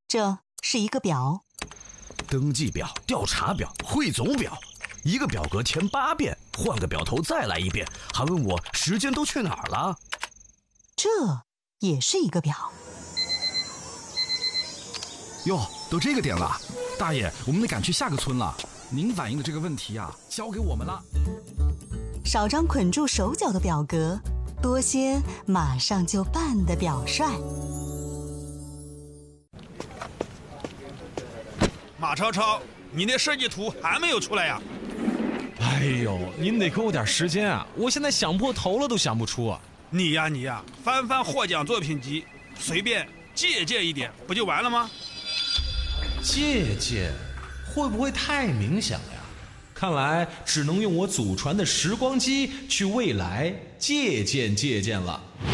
这是一个表， 登记表、调查表、汇总表，一个表格填8遍，换个表头再来一遍，还问我时间都去哪儿了。 这也是一个表。 哟，都这个点了，大爷，我们得赶去下个村了。您反映的这个问题啊，交给我们了。 少张捆住手脚的表格，多些马上就办的表率。 马超超，你那设计图还没有出来呀？ 哎呦，您得给我点时间啊！我现在想破头了都想不出啊。 你呀，翻翻获奖作品集，随便借鉴一点，不就完了吗？ 借鉴会不会太冥想呀？看来只能用我祖传的时光机去未来借鉴了。